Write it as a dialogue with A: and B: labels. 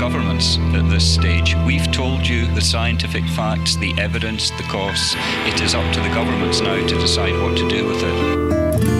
A: governments at this stage. We've told you the scientific facts, the evidence, the costs. It is up to the governments now to decide what to do with it.